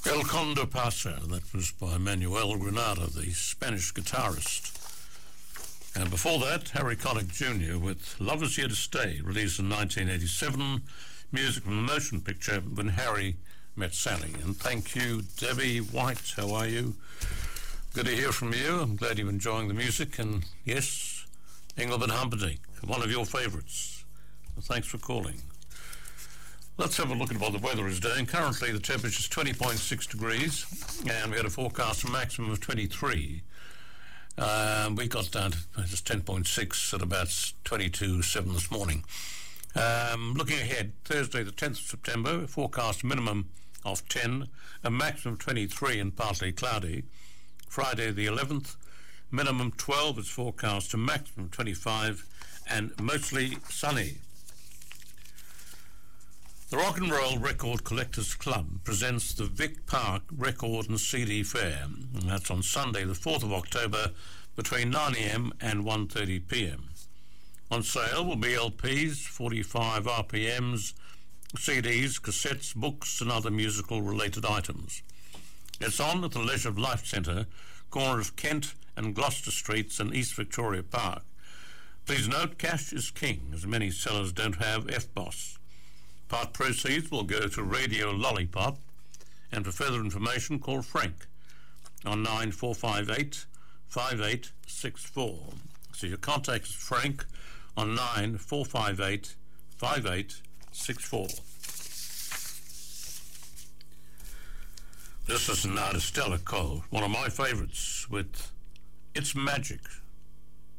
El Condo Pasa, that was by Manuel Granada, the Spanish guitarist. And before that, Harry Connick Jr. with Love Is Here to Stay, released in 1987, music from the motion picture When Harry Met Sally. And thank you, Debbie White, how are you? Good to hear from you. I'm glad you're enjoying the music. And yes, Engelbert Humperdinck, one of your favourites. Thanks for calling. Let's have a look at what the weather is doing. Currently, the temperature is 20.6 degrees, and we had a forecast maximum of 23. We got down to just 10.6 at about 22.7 this morning. Looking ahead, Thursday, the 10th of September, forecast minimum of 10, a maximum of 23 and partly cloudy. Friday, the 11th, minimum 12 is forecast, a maximum 25 and mostly sunny. The Rock and Roll Record Collectors Club presents the Vic Park Record and CD Fair. And that's on Sunday, the 4th of October, between 9 a.m. and 1:30 p.m. On sale will be LPs, 45 RPMs, CDs, cassettes, books, and other musical-related items. It's on at the Leisure of Life Centre, corner of Kent and Gloucester Streets in East Victoria Park. Please note, cash is king, as many sellers don't have FBOS. Part proceeds will go to Radio Lollipop, and for further information, call Frank on 9458 5864. So your contact is Frank on 9458 5864. This is Nada Stella Cole, one of my favourites, with It's Magic.